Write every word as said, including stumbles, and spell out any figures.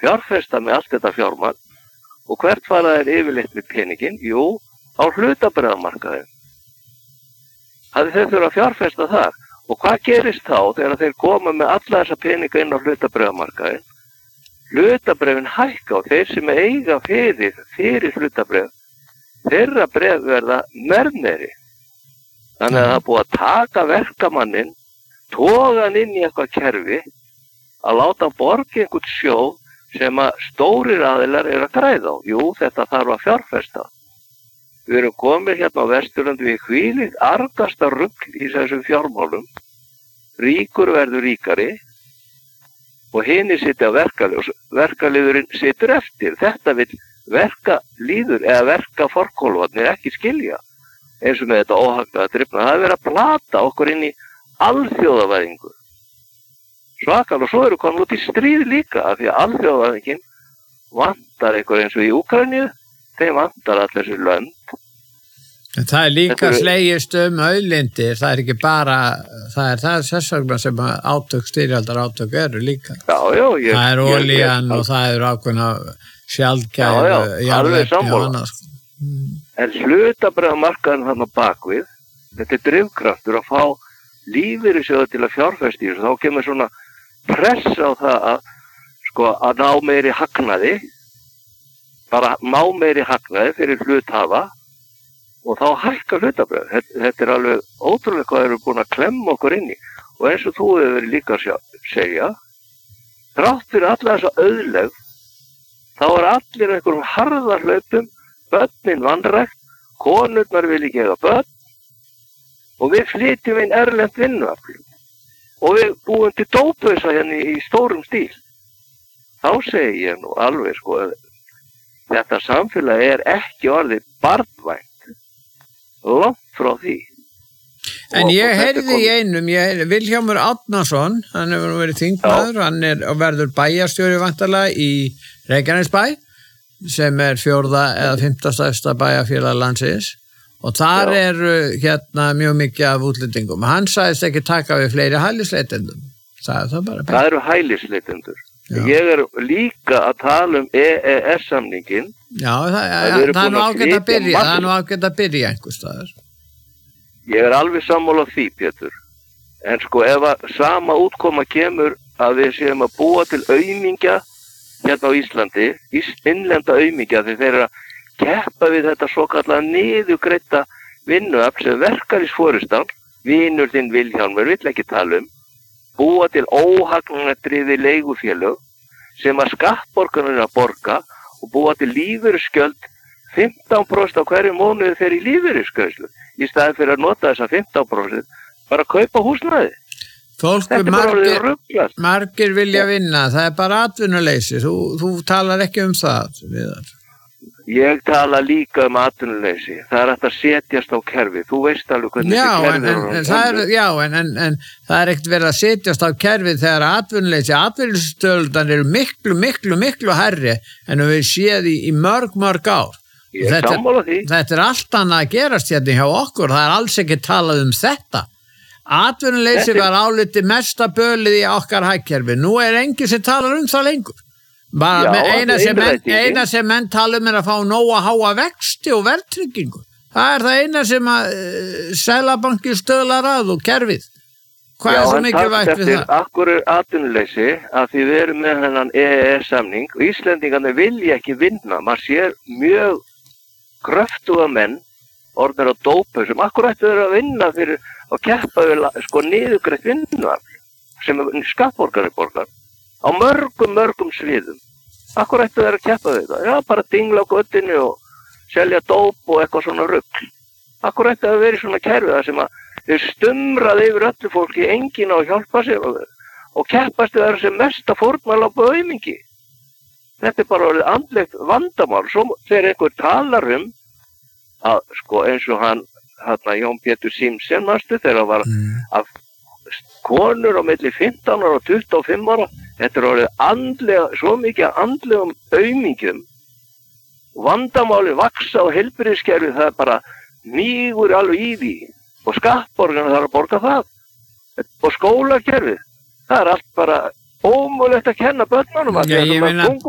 fjárfesta með allt þetta fjármagn og hvert fara þeir yfirleitt með peningin? Jú, á hlutabréfamarkaðinn. Það þeir þurfa að fjárfesta þar. Og hvað gerist þá þegar þeir koma með alla þessa peninga inn á hlutabréfamarkaðinn? Hlutabréfin hækka og þeir sem eiga fyrir, fyrir hlutabréf, þeirra bréf verða merðmeiri. Þannig að það er búið að taka verkamannin, toga hann inn í eitthvað kerfi, að láta hann borga einhvern sjóð sem að stórir aðilar eru að græða á. Jú, þetta þarf að fjárfesta. Við erum komið hérna á Vesturlandi við hvílíkt argasta rugl í þessum fjármálum. Ríkur verður ríkari og hinni sitja verkalið og verkaliðurinn situr eftir. Þetta vil verkalíður eða verkafórkólfarnir ekki skilja. Eins og með þetta óhagnaða drifna. Það er verið að plata okkur inn í alþjóðavæðingu. Svakal og svo eru komin út í stríð líka af því að alþjóðavæðingin vantar einhver eins og í Úkraínu. Þeim vantar allir þessi lönd. En það er líka er... slegist um auðlindir, það er ekki bara, það er það þess vegna sem átök, styrjaldar átök eru líka. Já, já. Ég, það er olían ég, ég, og það er ákveðna sjaldgæf, jarðefni og annars. Mm. En hlutabréfamarkaðinn þarna bakvið, þetta er drifkraftur að fá lífeyrissjóða til að fjárfesta í þessu, þá kemur svona press á það að, sko, að ná meiri hagnaði, bara ná meiri hagnaði fyrir hluthafa og þá hækka hlutabréf. Þetta, þetta er alveg ótrúlega hvað þeir eru búin að klemma okkur inn í. Og eins og þú hefur verið líka að segja, þrátt fyrir alla þessa auðlegð, þá er allir einhverjum harðarhlaupum, börnin vanrækt, konurnar vil ekki eiga börn og við flytjum inn erlent vinnuafl og við búum til dópausa hérna í stórum stíl. Þá segi ég nú alveg, sko, þetta samfélag er ekki orðið barnvænt. Langt frá því. En og, ég heyrði í einum, ég heyrði Vilhjálmur Árnason, hann hefur verið þingmaður, hann er og verður bæjarstjóri vantarlega í Reykjanesbæ, sem er fjórða eða fimmta stærsta bæjarfélag landsins, og þar Já. er hérna mjög mikið af útlendingum. Hann sagðist ekki taka við fleiri hælisleitendum. Sagði það bara. Það eru hælisleitendur. Já. Ég er líka að tala um E E S-samningin. Já, það, það, það er nú ágætt að byrja, það er nú ágætt að byrja einhvers staðar. Ég er alveg sammála því, Pétur. En sko, ef að sama útkoma kemur að við séum að búa til aumingja hérna á Íslandi, innlenda aumingja, því þeir eru að keppa við þetta svo kallega niðurgreidda vinnuafl sem verkalýðsforystan, vinur þinn Vilhjálmur vill ekki tala um, búa til óhagnadriði leigufélög sem að skattborgarnir að borga og búa til lífeyrisgjöld fimmtán prósent á hverju mánuði fer í lífeyrisgreiðslu í staðinn fyrir að nota þessa fimmtán prósent bara að kaupa húsnæði. Fólk margir, margir vilja vinna, það er bara atvinnuleysi, þú, þú talar ekki um það, Viðar. Ég tala líka um atvinnuleysi, það er hægt að setjast á kerfi, þú veist alveg hvernig já, þessi kerfi en, en, en það er. Já, en, en, en það er ekkert verið að setjast á kerfi þegar atvinnuleysi, atvinnuleysstöldar eru miklu, miklu, miklu herri en við séð í, í mörg, mörg ár. Ég er sammála því. Þetta er allt annað að gerast hérna hjá okkur, það er alls ekki talað um þetta. Atvinnuleysi var áliti mesta bölið í okkar hagkerfi, nú er enginn sem talar um það lengur. Bara Já, með eina sem, menn, eina sem menn tala um er að fá nóga háa vexti og verðtryggingu. Það er það eina sem að uh, Seðlabanki stöðlar að og kerfið. Hvað Já, er svo mikilvægt við það? Akkur er atvinnuleysi að því við erum með hennan E E S-samning og Íslendingarnir vilja ekki vinna. Maður sér mjög kröftuga menn orðnir á dópausum. Akkur ættu þeir að vinna fyrir að keppa við sko niðurgreitt vinnuafl sem skattborgari borgar. Á mörgum, mörgum sviðum. Akkur ættu þeir að keppa við það? Já, bara dingla á göttinu og selja dóp og eitthvað svona rugl. Akkur ættu að vera í svona kerfi það sem að þeir stumraði yfir öllu fólki, enginn á að hjálpa sér og, og keppast við það sem mesta fórnmál á aumingi. Þetta er bara orðið andlegt vandamál. Svo þegar einhver talar um að, sko, eins og hann, hann Jón Pétur Simsen, manstu, þegar hann var mm. að konur á milli fimmtán ára og tuttugu og fimm ára, þetta er orðið andlega, svo mikið andlegum aumingjum. Vandamáli vaksa og heilbrigðiskerfið, það er bara mýgur alveg í því og skattborgarna þarf að borga það og skólakerfið, það er allt bara ómögulegt að kenna börnunum að Já, ég meina